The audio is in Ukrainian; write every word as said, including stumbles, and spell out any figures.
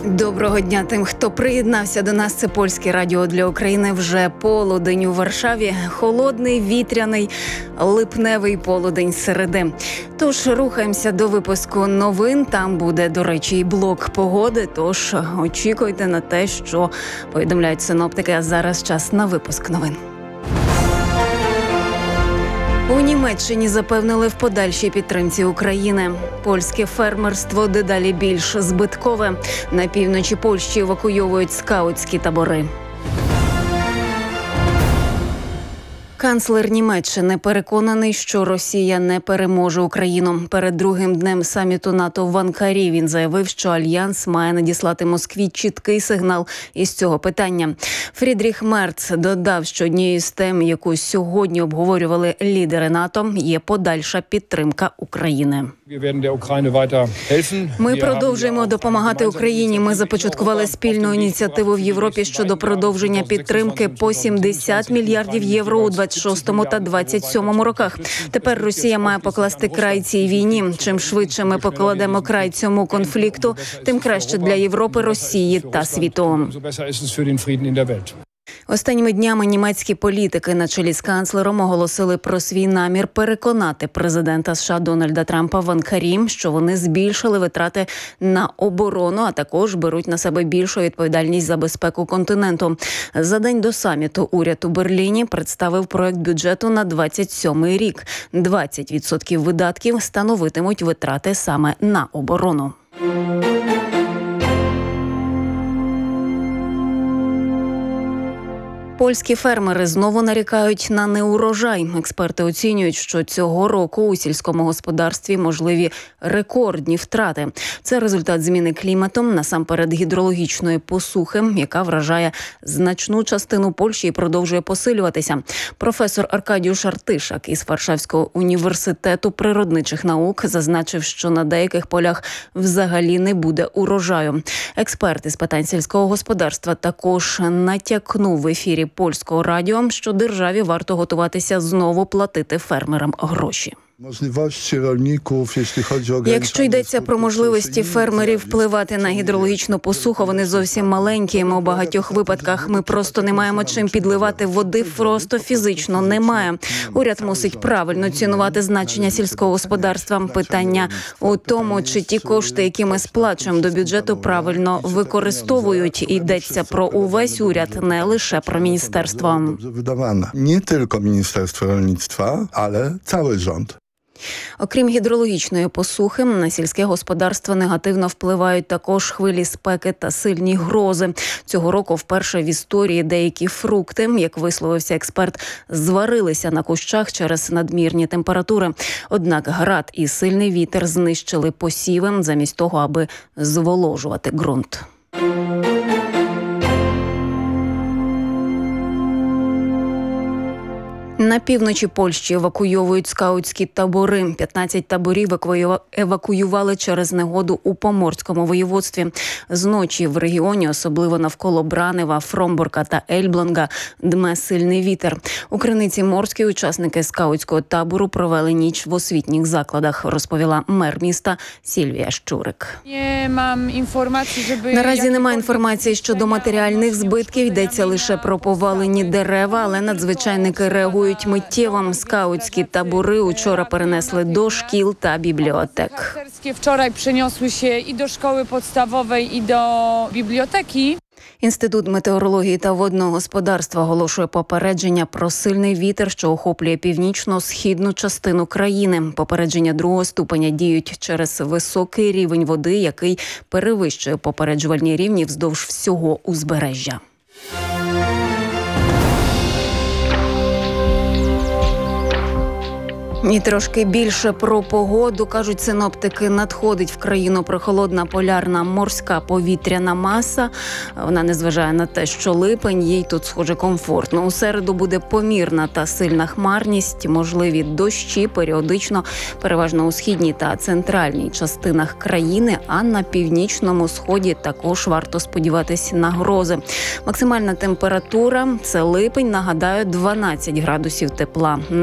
Доброго дня тим, хто приєднався до нас. Це Польське радіо для України. Вже полудень у Варшаві. Холодний, вітряний, липневий полудень середи. Тож рухаємося до випуску новин. Там буде, до речі, і блок погоди. Тож очікуйте на те, що повідомляють синоптики. А зараз час на випуск новин. У Німеччині запевнили в подальшій підтримці України. Польське фермерство дедалі більш збиткове. На півночі Польщі евакуйовують скаутські табори. Канцлер Німеччини переконаний, що Росія не переможе Україну. Перед другим днем саміту НАТО в Анкарі він заявив, що Альянс має надіслати Москві чіткий сигнал із цього питання. Фрідріх Мерц додав, що однією з тем, яку сьогодні обговорювали лідери НАТО, є подальша підтримка України. Ми продовжуємо допомагати Україні. Ми започаткували спільну ініціативу в Європі щодо продовження підтримки по сімдесят мільярдів євро у двадцять шостому та двадцять сьомому роках. Тепер Росія має покласти край цій війні. Чим швидше ми покладемо край цьому конфлікту, тим краще для Європи, Росії та світу. Останніми днями німецькі політики на чолі з канцлером оголосили про свій намір переконати президента США Дональда Трампа в Анкарі, що вони збільшили витрати на оборону, а також беруть на себе більшу відповідальність за безпеку континенту. За день до саміту уряд у Берліні представив проект бюджету на двадцять сьомий рік. двадцять відсотків видатків становитимуть витрати саме на оборону. Польські фермери знову нарікають на неурожай. Експерти оцінюють, що цього року у сільському господарстві можливі рекордні втрати. Це результат зміни клімату, насамперед гідрологічної посухи, яка вражає значну частину Польщі і продовжує посилюватися. Професор Аркадіуш Артишак із Варшавського університету природничих наук зазначив, що на деяких полях взагалі не буде урожаю. Експерт із питань сільського господарства також натякнув в ефірі Польського радіо, що державі варто готуватися знову платити фермерам гроші. Якщо йдеться про можливості фермерів впливати на гідрологічну посуху, вони зовсім маленькі. У багатьох випадках ми просто не маємо чим підливати води, просто фізично немає. Уряд мусить правильно цінувати значення сільського господарства. Питання у тому, чи ті кошти, які ми сплачуємо до бюджету, правильно використовують. Йдеться про увесь уряд, не лише про міністерство. Не тільки Міністерство rolnictwa, але цілий rząd. Окрім гідрологічної посухи, на сільське господарство негативно впливають також хвилі спеки та сильні грози. Цього року вперше в історії деякі фрукти, як висловився експерт, зварилися на кущах через надмірні температури. Однак град і сильний вітер знищили посіви, замість того, аби зволожувати ґрунт. На півночі Польщі евакуйовують скаутські табори. п'ятнадцять таборів евакуювали через негоду у Поморському воєводстві. Зночі в регіоні, особливо навколо Бранева, Фромборка та Ельбланга, дме сильний вітер. У Криниці Морській учасники скаутського табору провели ніч в освітніх закладах, розповіла мер міста Сільвія Щурик. Наразі немає інформації щодо матеріальних збитків, йдеться лише про повалені дерева, але надзвичайники реагують миттєво. Скаутські табори учора перенесли до шкіл та бібліотек. Вчора перенеслися і до школи підставової, і до бібліотеки. Інститут метеорології та водного господарства оголошує попередження про сильний вітер, що охоплює північно-східну частину країни. Попередження другого ступеня діють через високий рівень води, який перевищує попереджувальні рівні вздовж всього узбережжя. І трошки більше про погоду. Кажуть синоптики, надходить в країну прохолодна полярна морська повітряна маса. Вона не зважає на те, що липень, їй тут, схоже, комфортно. У середу буде помірна та сильна хмарність, можливі дощі періодично, переважно у східній та центральній частинах країни, а на північному сході також варто сподіватись на грози. Максимальна температура – це липень, нагадаю, дванадцять градусів тепла.